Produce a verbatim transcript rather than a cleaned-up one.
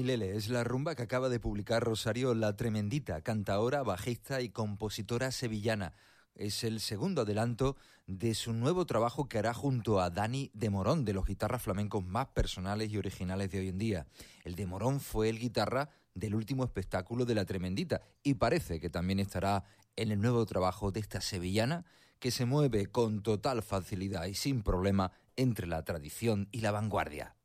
Milele es la rumba que acaba de publicar Rosario La Tremendita, cantaora, bajista y compositora sevillana. Es el segundo adelanto de su nuevo trabajo que hará junto a Dani de Morón, de los guitarras flamencos más personales y originales de hoy en día. El de Morón fue el guitarra del último espectáculo de La Tremendita y parece que también estará en el nuevo trabajo de esta sevillana que se mueve con total facilidad y sin problema entre la tradición y la vanguardia.